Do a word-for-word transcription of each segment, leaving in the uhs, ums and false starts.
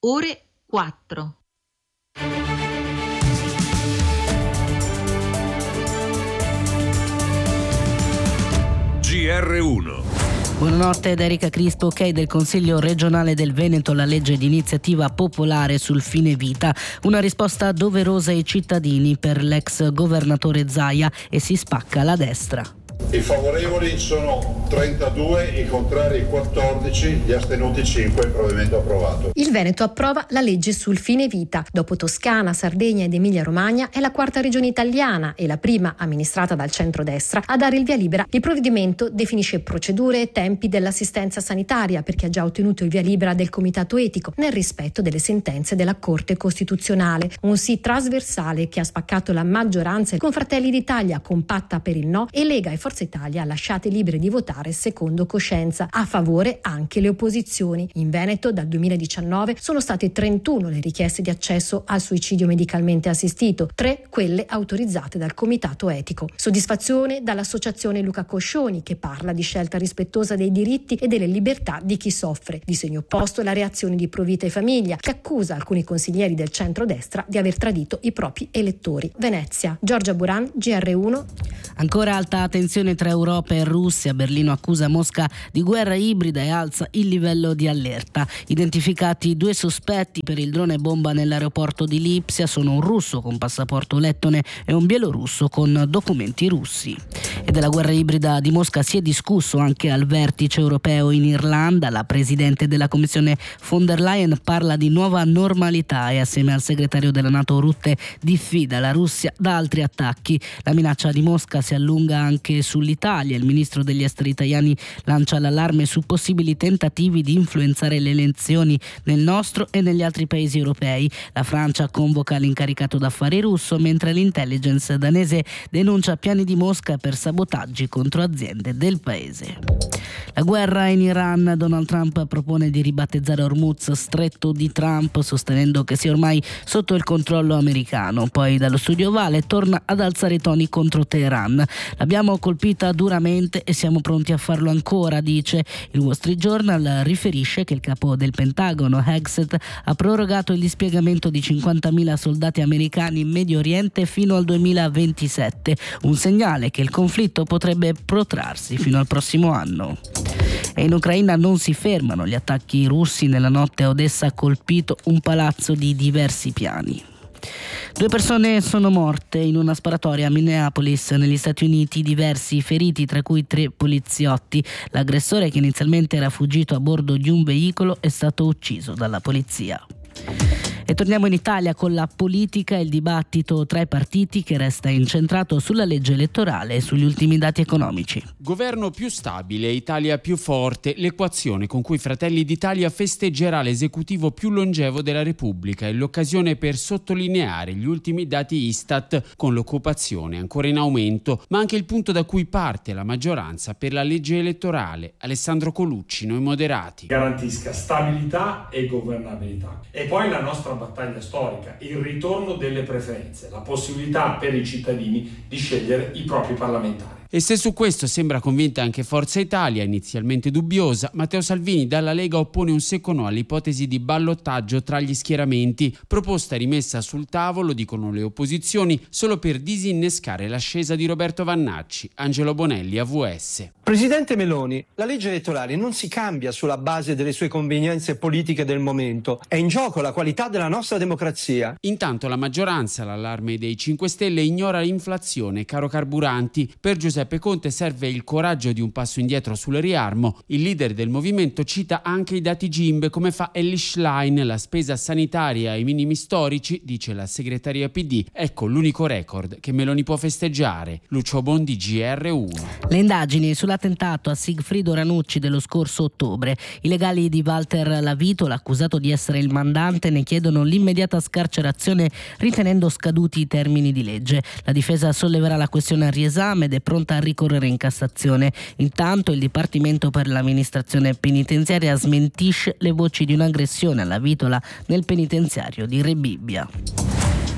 ore quattro. G R uno. Buonanotte ed Erika Crispo. Ok del Consiglio regionale del Veneto la legge di iniziativa popolare sul fine vita, una risposta doverosa ai cittadini per l'ex governatore Zaia, e si spacca la destra. I favorevoli sono trentadue, i contrari quattordici, gli astenuti cinque, il provvedimento approvato. Il Veneto approva la legge sul fine vita. Dopo Toscana, Sardegna ed Emilia-Romagna è la quarta regione italiana e la prima amministrata dal centrodestra a dare il via libera. Il provvedimento definisce procedure e tempi dell'assistenza sanitaria per chi ha già ottenuto il via libera del comitato etico nel rispetto delle sentenze della Corte Costituzionale. Un sì trasversale che ha spaccato la maggioranza con Fratelli d'Italia compatta per il no e Lega e Forza Italia lasciate libere di votare secondo coscienza. A favore anche le opposizioni. In Veneto dal duemiladiciannove sono state trentuno le richieste di accesso al suicidio medicalmente assistito, tre quelle autorizzate dal comitato etico. Soddisfazione dall'associazione Luca Coscioni, che parla di scelta rispettosa dei diritti e delle libertà di chi soffre. Di segno opposto la reazione di Provita e Famiglia, che accusa alcuni consiglieri del centrodestra di aver tradito i propri elettori. Venezia, Giorgia Buran, G R uno. Ancora alta tensione tra Europa e Russia. Berlino accusa Mosca di guerra ibrida e alza il livello di allerta. Identificati due sospetti per il drone bomba nell'aeroporto di Lipsia, sono un russo con passaporto lettone e un bielorusso con documenti russi. E della guerra ibrida di Mosca si è discusso anche al vertice europeo in Irlanda. La presidente della Commissione von der Leyen parla di nuova normalità e assieme al segretario della NATO Rutte diffida la Russia da altri attacchi. La minaccia di Mosca si allunga anche sull'Italia. Il ministro degli esteri italiani lancia l'allarme su possibili tentativi di influenzare le elezioni nel nostro e negli altri paesi europei. La Francia convoca l'incaricato d'affari russo, mentre l'intelligence danese denuncia piani di Mosca per sabotaggi contro aziende del paese. La guerra in Iran. Donald Trump propone di ribattezzare Hormuz Stretto di Trump, sostenendo che sia ormai sotto il controllo americano. Poi dallo studio Ovale torna ad alzare i toni contro Teheran. L'abbiamo colpita duramente e siamo pronti a farlo ancora, dice. Il Wall Street Journal riferisce che il capo del Pentagono, Hegseth, ha prorogato il dispiegamento di cinquantamila soldati americani in Medio Oriente fino al duemilaventisette, un segnale che il conflitto potrebbe protrarsi fino al prossimo anno. E in Ucraina non si fermano gli attacchi russi. Nella notte a Odessa ha colpito un palazzo di diversi piani. Due persone sono morte in una sparatoria a Minneapolis, negli Stati Uniti, diversi feriti, tra cui tre poliziotti. L'aggressore, che inizialmente era fuggito a bordo di un veicolo, è stato ucciso dalla polizia. E torniamo in Italia con la politica e il dibattito tra i partiti, che resta incentrato sulla legge elettorale e sugli ultimi dati economici. Governo più stabile, Italia più forte, l'equazione con cui Fratelli d'Italia festeggerà l'esecutivo più longevo della Repubblica e l'occasione per sottolineare gli ultimi dati Istat, con l'occupazione ancora in aumento, ma anche il punto da cui parte la maggioranza per la legge elettorale. Alessandro Colucci, Noi Moderati. Garantisca stabilità e governabilità. E poi la nostra battaglia storica, il ritorno delle preferenze, la possibilità per i cittadini di scegliere i propri parlamentari. E se su questo sembra convinta anche Forza Italia, inizialmente dubbiosa, Matteo Salvini dalla Lega oppone un secco no all'ipotesi di ballottaggio tra gli schieramenti, proposta rimessa sul tavolo, dicono le opposizioni, solo per disinnescare l'ascesa di Roberto Vannacci. Angelo Bonelli, A V S. Presidente Meloni, la legge elettorale non si cambia sulla base delle sue convenienze politiche del momento, è in gioco la qualità della nostra democrazia. Intanto la maggioranza, l'allarme dei cinque Stelle, ignora l'inflazione, caro carburanti. Per Giuseppe Giuseppe Conte serve il coraggio di un passo indietro sul riarmo. Il leader del movimento cita anche i dati G I M B, come fa Elly Schlein. La spesa sanitaria ai minimi storici, dice la segreteria P D. Ecco l'unico record che Meloni può festeggiare. Lucio Bondi, G R uno. Le indagini sull'attentato a Sigfrido Ranucci dello scorso ottobre. I legali di Walter Lavito, l'accusato di essere il mandante, ne chiedono l'immediata scarcerazione, ritenendo scaduti i termini di legge. La difesa solleverà la questione a riesame ed è pronta a ricorrere in Cassazione. Intanto il Dipartimento per l'amministrazione penitenziaria smentisce le voci di un'aggressione alla vitola nel penitenziario di Rebibbia.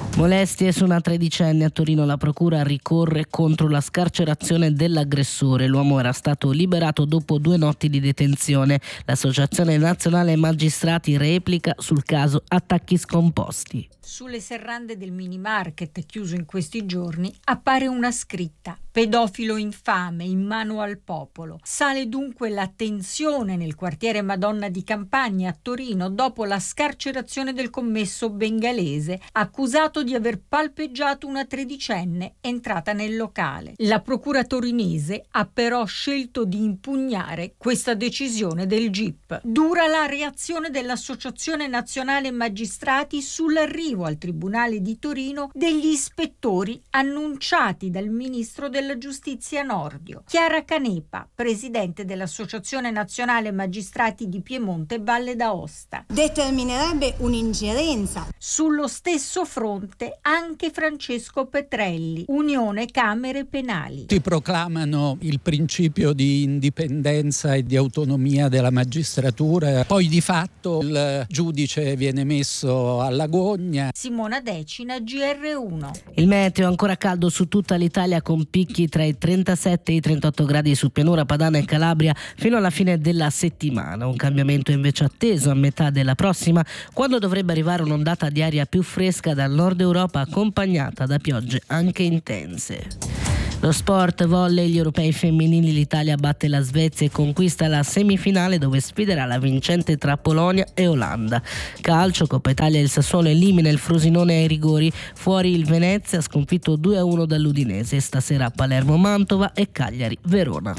Molestie su una tredicenne a Torino, la procura ricorre contro la scarcerazione dell'aggressore. L'uomo era stato liberato dopo due notti di detenzione. L'Associazione Nazionale Magistrati replica sul caso attacchi scomposti. Sulle serrande del mini market chiuso in questi giorni appare una scritta: pedofilo infame in mano al popolo. Sale dunque la tensione nel quartiere Madonna di Campagna a Torino dopo la scarcerazione del commesso bengalese accusato di aver palpeggiato una tredicenne entrata nel locale. La procura torinese ha però scelto di impugnare questa decisione del G I P. Dura la reazione dell'Associazione Nazionale Magistrati sull'arrivo al Tribunale di Torino degli ispettori annunciati dal ministro della Giustizia Nordio. Chiara Canepa, presidente dell'Associazione Nazionale Magistrati di Piemonte e Valle d'Aosta. Determinerebbe un'ingerenza. Sullo stesso fronte anche Francesco Petrelli, Unione Camere Penali. Si proclamano il principio di indipendenza e di autonomia della magistratura, poi di fatto il giudice viene messo alla gogna. Simona Decina, G R uno. Il meteo ancora caldo su tutta l'Italia con picchi tra i trentasette e i trentotto gradi su Pianura Padana e Calabria fino alla fine della settimana. Un cambiamento invece atteso a metà della prossima, quando dovrebbe arrivare un'ondata di aria più fresca dal nord Europa accompagnata da piogge anche intense. Lo sport volley, gli europei femminili, l'Italia batte la Svezia e conquista la semifinale dove sfiderà la vincente tra Polonia e Olanda. Calcio, Coppa Italia, il Sassuolo elimina il Frosinone ai rigori, fuori il Venezia sconfitto due a uno dall'Udinese, stasera Palermo Mantova e Cagliari Verona.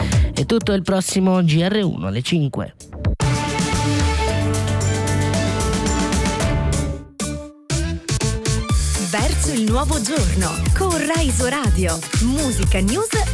È tutto il prossimo G R uno alle cinque. Verso il nuovo giorno con Rai Radio. Musica, news